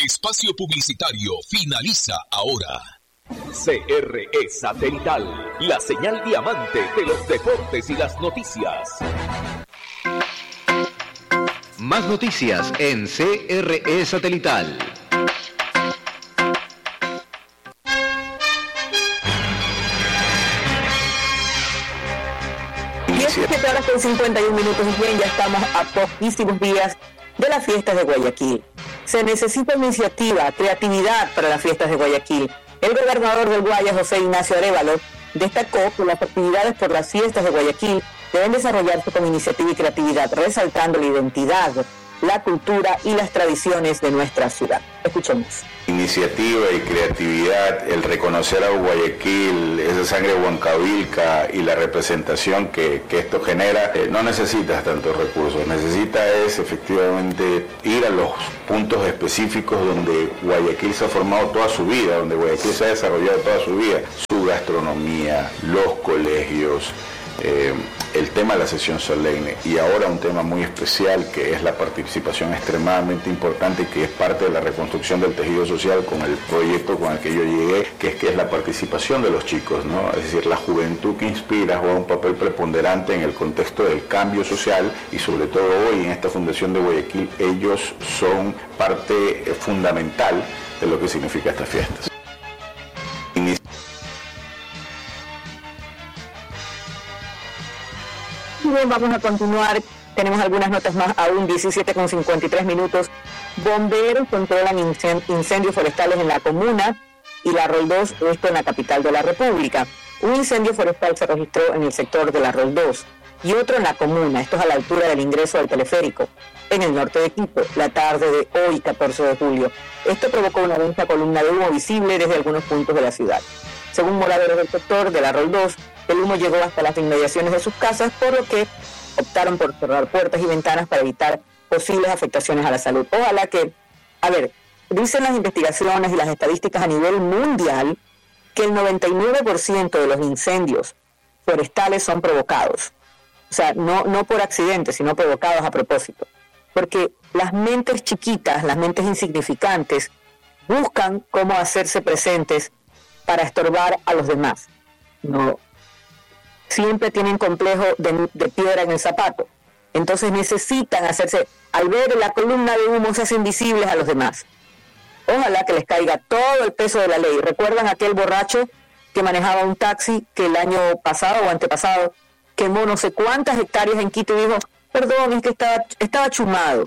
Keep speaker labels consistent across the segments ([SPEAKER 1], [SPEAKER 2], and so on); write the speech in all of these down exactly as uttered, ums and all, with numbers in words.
[SPEAKER 1] Espacio publicitario finaliza ahora.
[SPEAKER 2] C R E Satelital, la señal diamante de los deportes y las noticias.
[SPEAKER 3] Más noticias en C R E Satelital.
[SPEAKER 4] diecisiete horas con cincuenta y un minutos. Bien, ya estamos a poquísimos días de las fiestas de Guayaquil. Se necesita iniciativa, creatividad para las fiestas de Guayaquil. El gobernador del Guayas, José Ignacio Arévalo, destacó que las actividades por las fiestas de Guayaquil deben desarrollarse con iniciativa y creatividad, resaltando la identidad, la cultura y las tradiciones de nuestra ciudad. Escuchemos.
[SPEAKER 5] Iniciativa y creatividad, el reconocer a Guayaquil, esa sangre huancavilca y la representación que, que esto genera, eh, no necesitas tantos recursos, necesitas es efectivamente ir a los puntos específicos donde Guayaquil se ha formado toda su vida, donde Guayaquil se ha desarrollado toda su vida, su gastronomía, los colegios, eh, el tema de la sesión solemne y ahora un tema muy especial que es la participación extremadamente importante y que es parte de la reconstrucción del tejido social con el proyecto con el que yo llegué, que es que es la participación de los chicos, ¿no? Es decir, la juventud que inspira juega un papel preponderante en el contexto del cambio social y sobre todo hoy en esta Fundación de Guayaquil ellos son parte fundamental de lo que significa estas fiestas.
[SPEAKER 4] Bien, vamos a continuar. Tenemos algunas notas más aún, diecisiete con cincuenta y tres minutos. Bomberos controlan incendios forestales en la comuna y la Roldós, esto en la capital de la República. Un incendio forestal se registró en el sector de la Roldós y otro en la comuna, esto es a la altura del ingreso al teleférico, en el norte de Quito, la tarde de hoy, catorce de julio. Esto provocó una densa columna de humo visible desde algunos puntos de la ciudad. Según moradores del sector de la Roldós, el humo llegó hasta las inmediaciones de sus casas, por lo que optaron por cerrar puertas y ventanas para evitar posibles afectaciones a la salud. Ojalá que, a ver, dicen las investigaciones y las estadísticas a nivel mundial que el noventa y nueve por ciento de los incendios forestales son provocados. O sea, no, no por accidente, sino provocados a propósito. Porque las mentes chiquitas, las mentes insignificantes, buscan cómo hacerse presentes para estorbar a los demás. No, siempre tienen complejo de, de piedra en el zapato. Entonces necesitan hacerse, al ver la columna de humo se hacen visibles a los demás. Ojalá que les caiga todo el peso de la ley. ¿Recuerdan aquel borracho que manejaba un taxi que el año pasado o antepasado quemó no sé cuántas hectáreas en Quito y dijo, perdón, es que estaba, estaba chumado?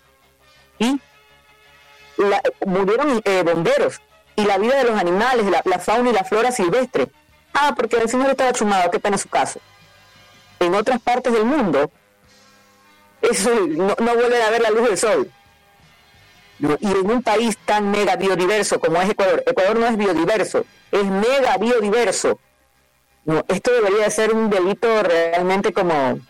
[SPEAKER 4] Y la, murieron eh, bomberos y la vida de los animales, la, la fauna y la flora silvestre. Ah, porque el señor estaba chumado, qué pena su caso. En otras partes del mundo, eso no, no vuelve a ver la luz del sol. Y en un país tan mega biodiverso como es Ecuador, Ecuador no es biodiverso, es mega biodiverso. No, esto debería de ser un delito realmente como,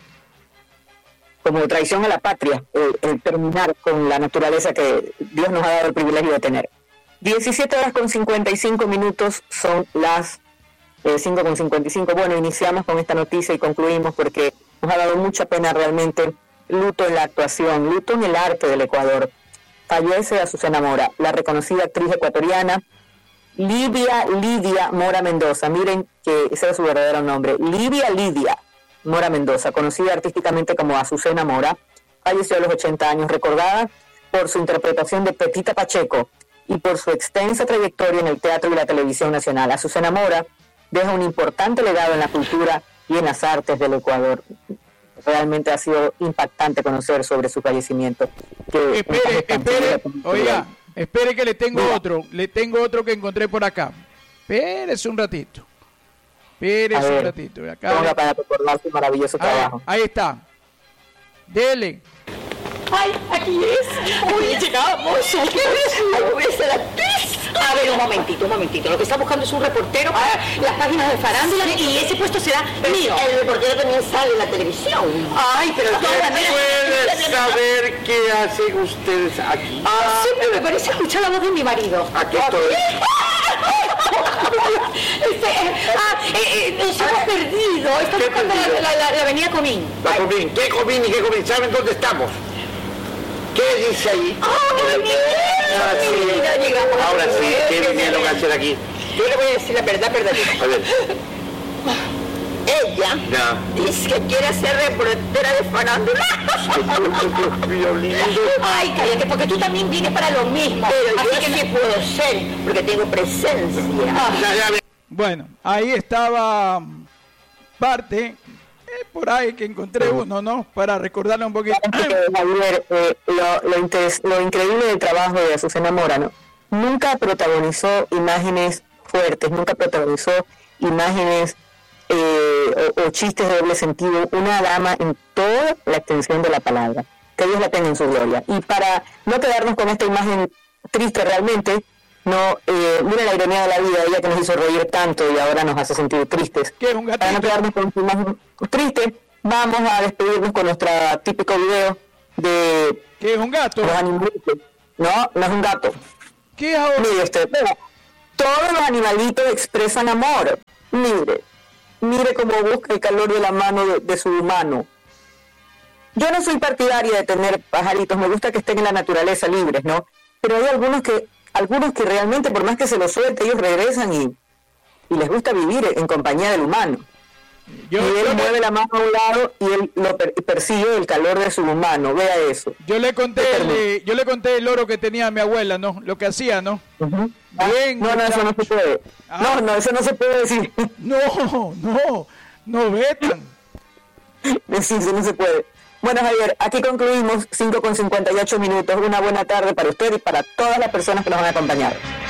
[SPEAKER 4] como traición a la patria, el, el terminar con la naturaleza que Dios nos ha dado el privilegio de tener. diecisiete horas con cincuenta y cinco minutos son las eh, cinco con cincuenta y cinco. Bueno, iniciamos con esta noticia y concluimos porque nos ha dado mucha pena realmente. Luto en la actuación, luto en el arte del Ecuador. Fallece Azucena Mora, la reconocida actriz ecuatoriana Livia Lidia Mora Mendoza. Miren que ese era su verdadero nombre, Livia Lidia Mora Mendoza, conocida artísticamente como Azucena Mora. Falleció a los ochenta años, recordada por su interpretación de Pepita Pacheco y por su extensa trayectoria en el teatro y la televisión nacional. Azucena Mora deja un importante legado en la cultura y en las artes del Ecuador. Realmente ha sido impactante conocer sobre su fallecimiento. Que
[SPEAKER 6] espere, espere, oiga, espere que le tengo Mira. otro, le tengo otro que encontré por acá. Espérese un ratito, espérese un ratito. Acá
[SPEAKER 4] ponga para recordar su maravilloso
[SPEAKER 6] ahí,
[SPEAKER 4] trabajo.
[SPEAKER 6] Ahí está, dele.
[SPEAKER 7] ¡Ay, aquí es! ¡Uy, llegamos! ¿Qué es? ¡Ay, voy a ser actriz! A ver, un momentito, un momentito. Lo que está buscando es un reportero para las páginas de farándula y ese puesto será mío.
[SPEAKER 8] El reportero también sale en la televisión.
[SPEAKER 7] Ay, pero de todas maneras...
[SPEAKER 9] ¿Puedes saber qué hacen ustedes aquí?
[SPEAKER 7] Ah, siempre me parece escuchar la voz de mi marido.
[SPEAKER 9] Aquí estoy.
[SPEAKER 7] Este, ah, eh, eh, nos hemos perdido. Estamos buscando la, la, la, la avenida Comín.
[SPEAKER 9] La Comín. ¿Qué Comín y qué Comín? ¿Saben dónde estamos? ¿Qué dice ahí?
[SPEAKER 7] ¡Ay, mi
[SPEAKER 9] Ah, sí.
[SPEAKER 7] Ya llegamos.
[SPEAKER 9] Ahora sí, ¿qué vinieron a hacer aquí?
[SPEAKER 7] Yo le voy a decir la verdad, verdadera.
[SPEAKER 9] A ver.
[SPEAKER 7] Ella
[SPEAKER 9] Ya.
[SPEAKER 7] dice que quiere ser reportera de farándula. Ay, cállate, porque tú también vienes para lo mismo. Pero
[SPEAKER 8] Así
[SPEAKER 7] yo
[SPEAKER 8] que
[SPEAKER 7] sí puedo ser, porque tengo presencia.
[SPEAKER 9] Ya, ya, ya.
[SPEAKER 6] Bueno, ahí estaba parte, eh, por ahí que encontré uno, ¿no? Para recordarle un poquito.
[SPEAKER 4] Javier, eh, lo, lo, interes- lo increíble del trabajo de Azucena Mora, ¿no? Nunca protagonizó imágenes fuertes, nunca protagonizó imágenes eh, o, o chistes de doble sentido. Una dama en toda la extensión de la palabra. Que Dios la tenga en su gloria. Y para no quedarnos con esta imagen triste realmente, no, eh, mira la ironía de la vida, ella que nos hizo reír tanto y ahora nos hace sentir tristes.
[SPEAKER 6] ¿Qué es un
[SPEAKER 4] Para no
[SPEAKER 6] gatito?
[SPEAKER 4] quedarnos con esta imagen triste, vamos a despedirnos con nuestro típico video de
[SPEAKER 6] ¿Qué es un gato?
[SPEAKER 4] los animalitos. No, no es un gato.
[SPEAKER 6] ¿Qué es ahora?
[SPEAKER 4] Mire usted, vea, todos los animalitos expresan amor. Mire, mire cómo busca el calor de la mano de, de su humano. Yo no soy partidaria de tener pajaritos, me gusta que estén en la naturaleza libres, ¿no? Pero hay algunos que, algunos que realmente, por más que se los suelte, ellos regresan y, y les gusta vivir en compañía del humano.
[SPEAKER 6] Yo,
[SPEAKER 4] y él
[SPEAKER 6] yo,
[SPEAKER 4] mueve la mano a un lado y él lo per- persigue el calor de su humano. Vea eso.
[SPEAKER 6] yo le conté el, eh, yo le conté el loro que tenía mi abuela, ¿no? Lo que hacía, ¿no?
[SPEAKER 4] Ujú.
[SPEAKER 6] Bien,
[SPEAKER 4] no, no, eso no se puede.
[SPEAKER 6] Ah.
[SPEAKER 4] No, no, eso no se puede decir.
[SPEAKER 6] No, no, no vetan.
[SPEAKER 4] Decirse, no se puede. Bueno, Javier, aquí concluimos cinco con cincuenta y ocho minutos. Una buena tarde para usted y para todas las personas que nos van a acompañar.